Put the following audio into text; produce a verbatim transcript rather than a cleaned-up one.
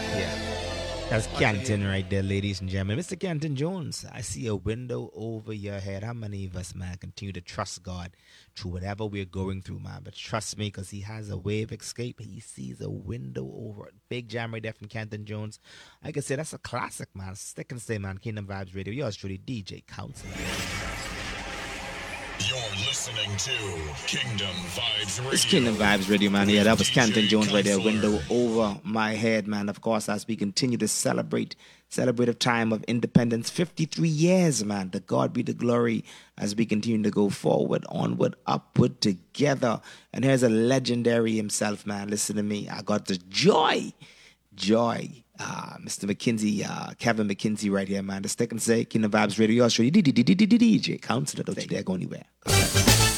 Yeah. That's Canton right there, ladies and gentlemen. Mister Canton Jones, I see a window over your head. How many of us, man, continue to trust God through whatever we're going through, man? But trust me, because He has a way of escape. He sees a window over it. Big jam right there from Canton Jones. I can say that's a classic, man. Stick and stay, man. Kingdom Vibes Radio. Yours truly, D J Counselor. You're listening to Kingdom Vibes Radio. It's Kingdom Vibes Radio, man. Yeah, that was D J Canton Jones right there. Counselor. Window over my head, man. Of course, as we continue to celebrate, celebrate a time of independence. fifty-three years, man. To God be the glory as we continue to go forward, onward, upward together. And here's a legendary himself, man. Listen to me. I got the joy, joy. Uh, Mister McKinsey, uh, Kevin McKinsey right here, man. The stick and say, Kingdom Vibes Radio. Yours truly, D J Counselor. Don't you dare go anywhere.